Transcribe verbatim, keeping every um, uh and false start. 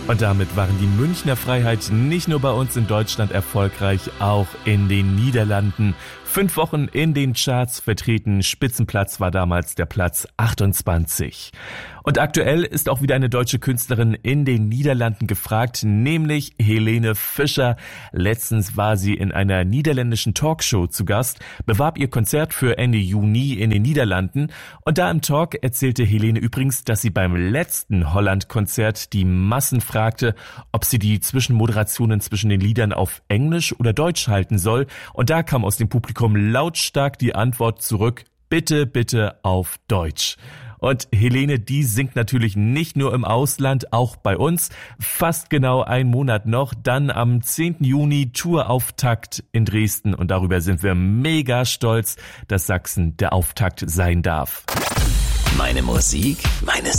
Und damit waren die Münchner Freiheit nicht nur bei uns in Deutschland erfolgreich, auch in den Niederlanden. Fünf Wochen in den Charts vertreten, Spitzenplatz war damals der Platz achtundzwanzig. Und aktuell ist auch wieder eine deutsche Künstlerin in den Niederlanden gefragt, nämlich Helene Fischer. Letztens war sie in einer niederländischen Talkshow zu Gast, bewarb ihr Konzert für Ende Juni in den Niederlanden. Und da im Talk erzählte Helene übrigens, dass sie beim letzten Holland-Konzert die Massen fragte, ob sie die Zwischenmoderationen zwischen den Liedern auf Englisch oder Deutsch halten soll. Und da kam aus dem Publikum lautstark die Antwort zurück, bitte, bitte auf Deutsch. Und Helene, die singt natürlich nicht nur im Ausland, auch bei uns. Fast genau ein Monat noch, dann am zehnten Juni Tourauftakt in Dresden. Und darüber sind wir mega stolz, dass Sachsen der Auftakt sein darf. Meine Musik, meine